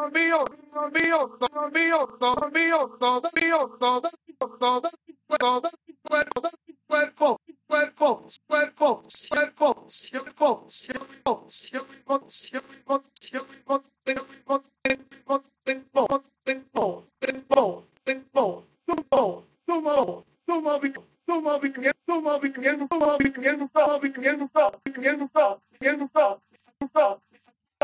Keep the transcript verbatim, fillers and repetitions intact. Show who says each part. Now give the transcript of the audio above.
Speaker 1: mío, mío, todo mío, todo mío, todo mío, todo todo todo cuerpo, cuerpo, cuerpo, cuerpo, cuerpo, cuerpo, tempo, tempo, tempo, tempo, tempo, tu movimiento, tu movimiento, tu movimiento, tu movimiento, tu movimiento, tu movimiento, tu movimiento,